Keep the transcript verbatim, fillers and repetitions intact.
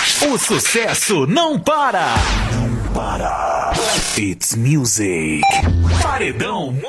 O sucesso não para. Não para. It's music. Paredão